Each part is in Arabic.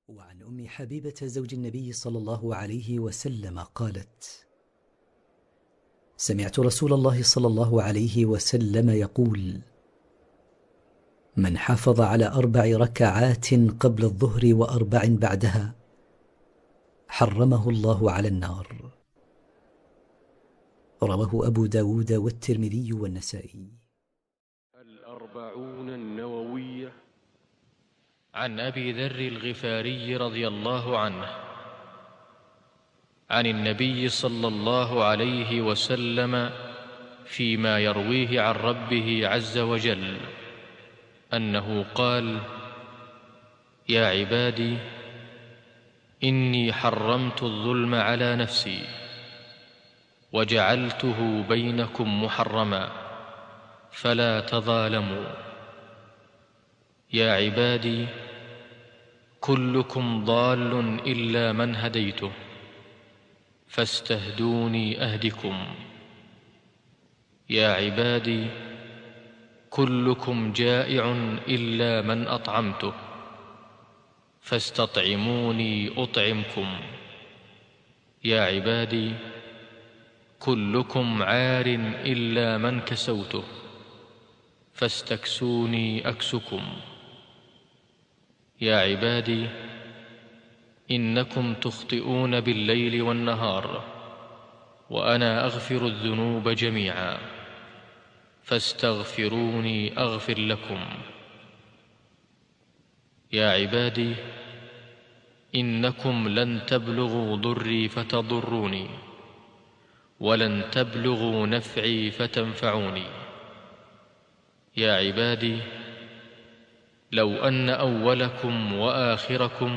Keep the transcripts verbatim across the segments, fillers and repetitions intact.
وعن أم حبيبة زوج النبي صلى الله عليه وسلم قالت: سمعت رسول الله صلى الله عليه وسلم يقول: من حافظ على أربع ركعات قبل الظهر وأربع بعدها حرمه الله على النار. رواه أبو داود والترمذي والنسائي. الأربعون النووية. عن أبي ذر الغفاري رضي الله عنه عن النبي صلى الله عليه وسلم فيما يرويه عن ربه عز وجل أنه قال: يا عبادي إني حرمت الظلم على نفسي وجعلته بينكم محرما فلا تظالموا. يا عبادي كلكم ضال إلا من هديته فاستهدوني أهدكم. يا عبادي كلكم جائع إلا من أطعمته فاستطعموني أطعمكم. يا عبادي كلكم عار إلا من كسوته فاستكسوني أكسكم. يا عبادي إنكم تخطئون بالليل والنهار وأنا أغفر الذنوب جميعا فاستغفروني أغفر لكم. يا عبادي إنكم لن تبلغوا ضري فتضروني ولن تبلغوا نفعي فتنفعوني. يا عبادي لو أن أولكم وآخركم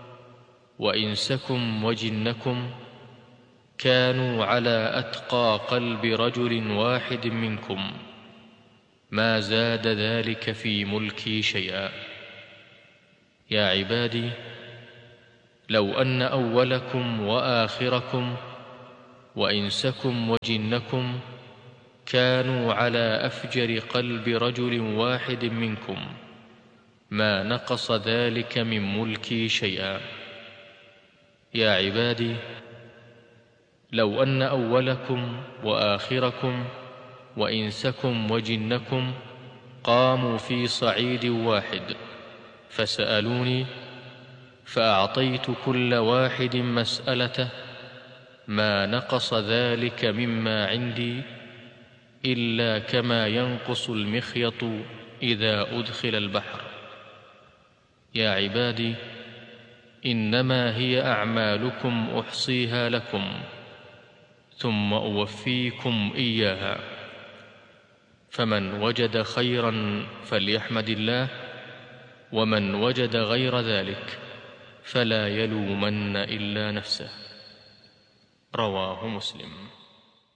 وإنسكم وجنكم كانوا على أتقى قلب رجل واحد منكم ما زاد ذلك في ملكي شيئا. يا عبادي لو أن أولكم وآخركم وإنسكم وجنكم كانوا على أفجر قلب رجل واحد منكم ما نقص ذلك من ملكي شيئا. يا عبادي لو أن أولكم وآخركم وإنسكم وجنكم قاموا في صعيد واحد فسألوني فأعطيت كل واحد مسألته ما نقص ذلك مما عندي إلا كما ينقص المخيط إذا أدخل البحر. يا عبادي إنما هي أعمالكم أحصيها لكم ثم أوفيكم إياها، فمن وجد خيرا فليحمد الله ومن وجد غير ذلك فلا يلومن إلا نفسه. رواه مسلم.